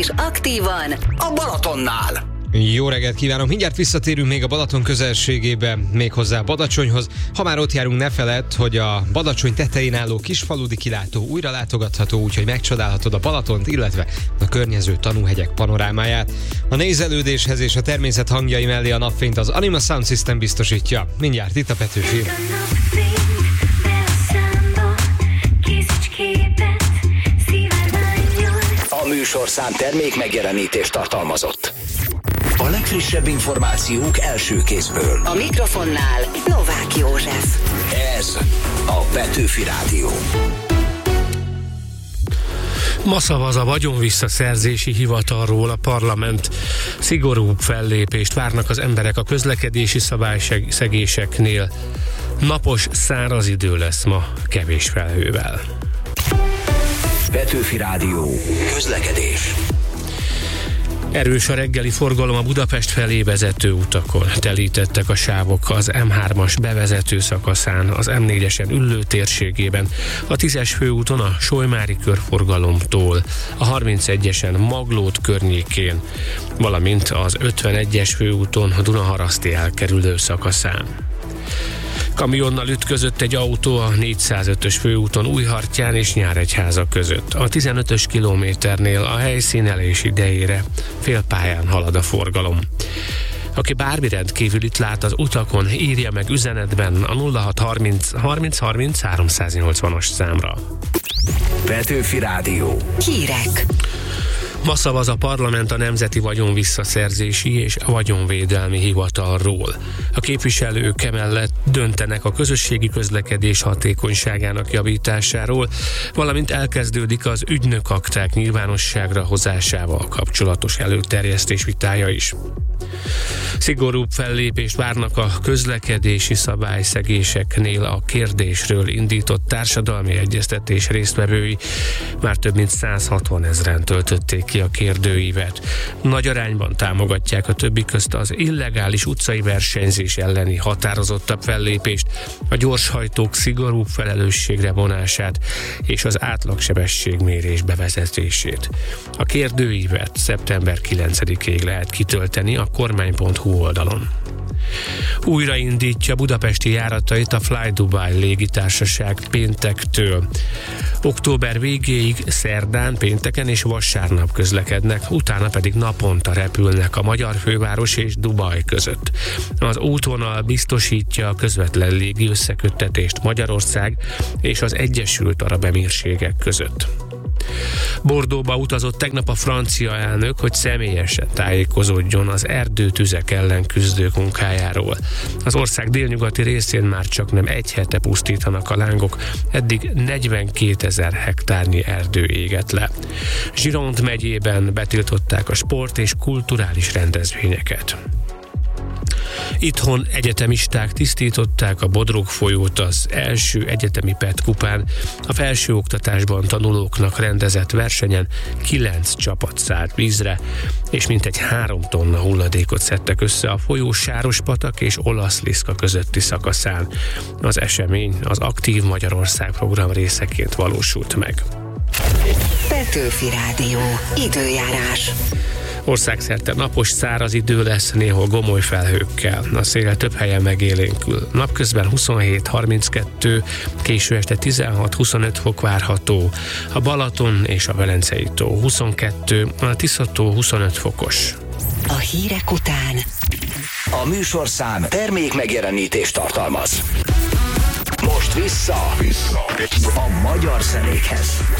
és aktívan a Balatonnál. Jó reggelt kívánok! Mindjárt visszatérünk még a Balaton közelségébe, méghozzá Badacsonyhoz. Ha már ott járunk, ne feledd, hogy a Badacsony tetején álló kisfaludi kilátó újra látogatható, úgyhogy megcsodálhatod a Balatont, illetve a környező tanúhegyek panorámáját. A nézelődéshez és a természet hangjai mellé a napfényt az Anima Sound System biztosítja. Mindjárt itt a Petőfi. A műsorszám termék megjelenítést tartalmazott. A legfrissebb információk első kézből. a mikrofonnál Novák József. Ez a Petőfi Rádió. Ma szavaz a vagyonvisszaszerzési hivatalról a parlament. Szigorúbb fellépést várnak az emberek a közlekedési szabályszegéseknél. Napos, száraz idő lesz ma, kevés felhővel. Petőfi Rádió. Közlekedés. Erős a reggeli forgalom a Budapest felé vezető utakon. Telítettek a sávok az M3-as bevezető szakaszán, az M4-esen Üllő térségében, a 10-es főúton a Solymári körforgalomtól, a 31-esen Maglód környékén, valamint az 51-es főúton a Dunaharaszti elkerülő szakaszán. Kamionnal ütközött egy autó a 405-ös főúton Újhartyán és Nyíregyháza között. A 15-ös kilométernél a helyszínelés idejére félpályán halad a forgalom. Aki bármi rendkívülit lát az utakon, írja meg üzenetben a 0630 30 30 380-as számra. Petőfi Rádió. Hírek. Ma szavaz a parlament a Nemzeti Vagyonvisszaszerzési és Vagyonvédelmi Hivatalról. A képviselők emellett döntenek a közösségi közlekedés hatékonyságának javításáról, valamint elkezdődik az ügynökakták nyilvánosságra hozásával kapcsolatos előterjesztés vitája is. Szigorúbb fellépést várnak a közlekedési szabályszegéseknél a kérdésről indított társadalmi egyeztetés résztvevői. Már több mint 160 000-en töltötték ki a kérdőívet. Nagy arányban támogatják a többi közt az illegális utcai versenyzés elleni határozottabb fellépést, a gyorshajtók szigorúbb felelősségre vonását és az átlagsebességmérés bevezetését. A kérdőívet szeptember 9-ig lehet kitölteni a kormány.hu oldalon. Újraindítja budapesti járatait a Fly Dubai légitársaság péntektől. Október végéig szerdán, pénteken és vasárnap közlekednek, utána pedig naponta repülnek a magyar főváros és Dubaj között. Az útvonal biztosítja a közvetlen légi összeköttetést Magyarország és az Egyesült Arab Emírségek között. Bordeauxba utazott tegnap a francia elnök, hogy személyesen tájékozódjon az erdőtüzek ellen küzdők munkájáról. Az ország délnyugati részén már csak nem egy hete pusztítanak a lángok, eddig 42 000 hektárnyi erdő égett le. Gironde megyében betiltották a sport és kulturális rendezvényeket. Itthon egyetemisták tisztították a Bodrog folyót az első egyetemi PET kupán. A felsőoktatásban tanulóknak rendezett versenyen 9 csapat szállt vízre, és mintegy 3 tonna hulladékot szedtek össze a folyó Sárospatak és Olaszliszka közötti szakaszán. Az esemény az Aktív Magyarország program részeként valósult meg. Petőfi Rádió. Időjárás. Országszerte napos, száraz idő lesz, néhol gomoly felhőkkel. A szél több helyen megélénkül. Napközben 27-32, késő este 16-25 fok várható. A Balaton és a Velencei tó 22, a Tisza-tó 25 fokos. A hírek után A műsorszám termék megjelenítést tartalmaz. Most vissza a magyar zenékhez.